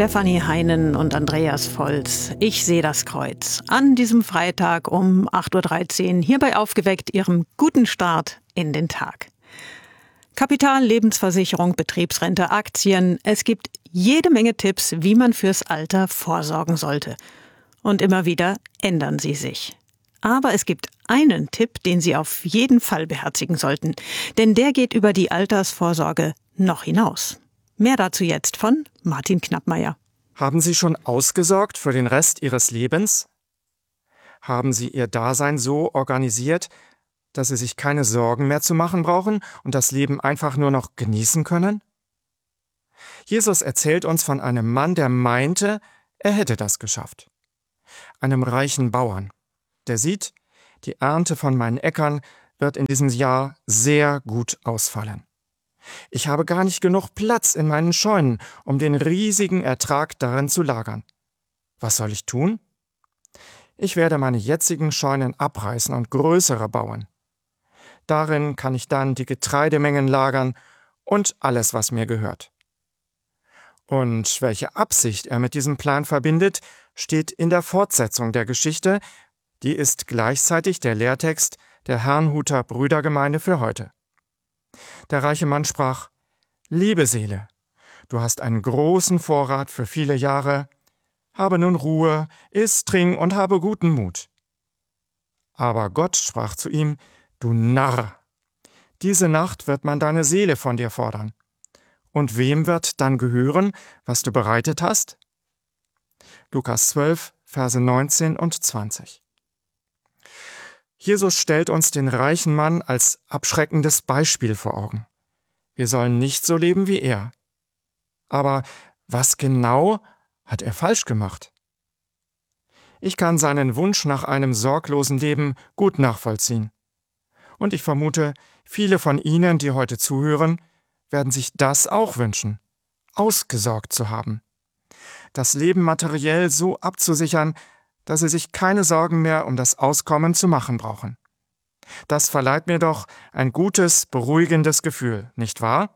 Stefanie Heinen und Andreas Volz. Ich sehe das Kreuz. An diesem Freitag um 8.13 Uhr hierbei aufgeweckt Ihrem guten Start in den Tag. Kapital, Lebensversicherung, Betriebsrente, Aktien. Es gibt jede Menge Tipps, wie man fürs Alter vorsorgen sollte. Und immer wieder ändern sie sich. Aber es gibt einen Tipp, den Sie auf jeden Fall beherzigen sollten. Denn der geht über die Altersvorsorge noch hinaus. Mehr dazu jetzt von Martin Knappmeier. Haben Sie schon ausgesorgt für den Rest Ihres Lebens? Haben Sie Ihr Dasein so organisiert, dass Sie sich keine Sorgen mehr zu machen brauchen und das Leben einfach nur noch genießen können? Jesus erzählt uns von einem Mann, der meinte, er hätte das geschafft. Einem reichen Bauern. Der sieht, die Ernte von meinen Äckern wird in diesem Jahr sehr gut ausfallen. Ich habe gar nicht genug Platz in meinen Scheunen, um den riesigen Ertrag darin zu lagern. Was soll ich tun? Ich werde meine jetzigen Scheunen abreißen und größere bauen. Darin kann ich dann die Getreidemengen lagern und alles, was mir gehört. Und welche Absicht er mit diesem Plan verbindet, steht in der Fortsetzung der Geschichte. Die ist gleichzeitig der Lehrtext der Herrnhuter Brüdergemeinde für heute. Der reiche Mann sprach: Liebe Seele, du hast einen großen Vorrat für viele Jahre. Habe nun Ruhe, iss, trink und habe guten Mut. Aber Gott sprach zu ihm: Du Narr, diese Nacht wird man deine Seele von dir fordern. Und wem wird dann gehören, was du bereitet hast? Lukas 12, Verse 19 und 20. Jesus stellt uns den reichen Mann als abschreckendes Beispiel vor Augen. Wir sollen nicht so leben wie er. Aber was genau hat er falsch gemacht? Ich kann seinen Wunsch nach einem sorglosen Leben gut nachvollziehen. Und ich vermute, viele von Ihnen, die heute zuhören, werden sich das auch wünschen, ausgesorgt zu haben. Das Leben materiell so abzusichern, dass sie sich keine Sorgen mehr um das Auskommen zu machen brauchen. Das verleiht mir doch ein gutes, beruhigendes Gefühl, nicht wahr?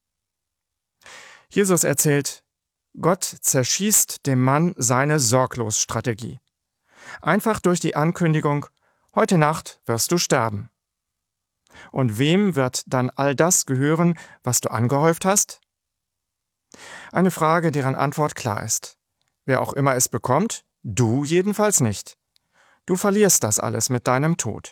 Jesus erzählt, Gott zerschießt dem Mann seine Sorglosstrategie. Einfach durch die Ankündigung, heute Nacht wirst du sterben. Und wem wird dann all das gehören, was du angehäuft hast? Eine Frage, deren Antwort klar ist. Wer auch immer es bekommt, du jedenfalls nicht. Du verlierst das alles mit deinem Tod.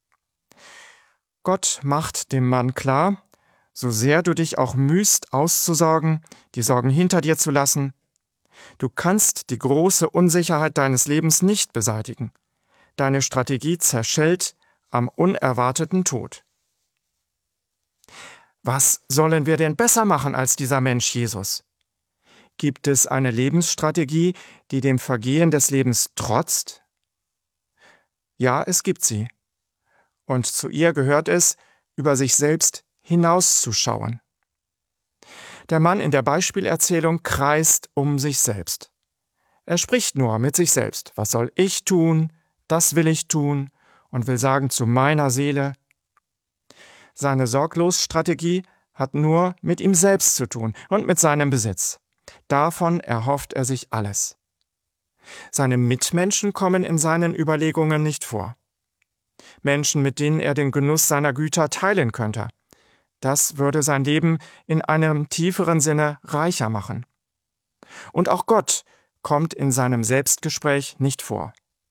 Gott macht dem Mann klar, so sehr du dich auch mühst auszusorgen, die Sorgen hinter dir zu lassen, du kannst die große Unsicherheit deines Lebens nicht beseitigen. Deine Strategie zerschellt am unerwarteten Tod. Was sollen wir denn besser machen als dieser Mensch Jesus? Gibt es eine Lebensstrategie, die dem Vergehen des Lebens trotzt? Ja, es gibt sie. Und zu ihr gehört es, über sich selbst hinauszuschauen. Der Mann in der Beispielerzählung kreist um sich selbst. Er spricht nur mit sich selbst. Was soll ich tun? Das will ich tun. Und will sagen zu meiner Seele. Seine Sorglosstrategie hat nur mit ihm selbst zu tun und mit seinem Besitz. Davon erhofft er sich alles. Seine Mitmenschen kommen in seinen Überlegungen nicht vor. Menschen, mit denen er den Genuss seiner Güter teilen könnte. Das würde sein Leben in einem tieferen Sinne reicher machen. Und auch Gott kommt in seinem Selbstgespräch nicht vor.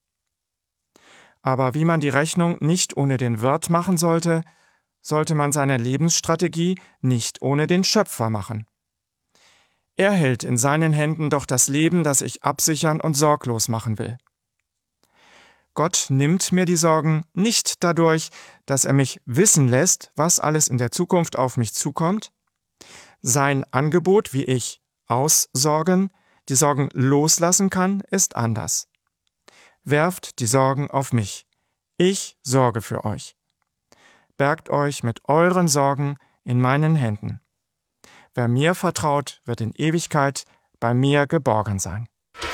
Aber wie man die Rechnung nicht ohne den Wirt machen sollte, sollte man seine Lebensstrategie nicht ohne den Schöpfer machen. Er hält in seinen Händen doch das Leben, das ich absichern und sorglos machen will. Gott nimmt mir die Sorgen nicht dadurch, dass er mich wissen lässt, was alles in der Zukunft auf mich zukommt. Sein Angebot, wie ich aussorgen, die Sorgen loslassen kann, ist anders. Werft die Sorgen auf mich. Ich sorge für euch. Bergt euch mit euren Sorgen in meinen Händen. Wer mir vertraut, wird in Ewigkeit bei mir geborgen sein.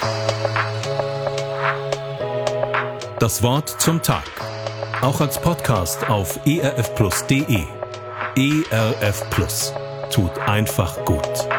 Das Wort zum Tag. Auch als Podcast auf erfplus.de. ERF Plus. Tut einfach gut.